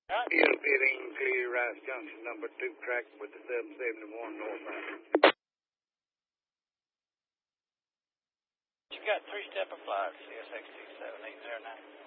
Heading clear Rice Junction, number 2 track with the 771 northbound. You got 3-step applied, CSX 27809.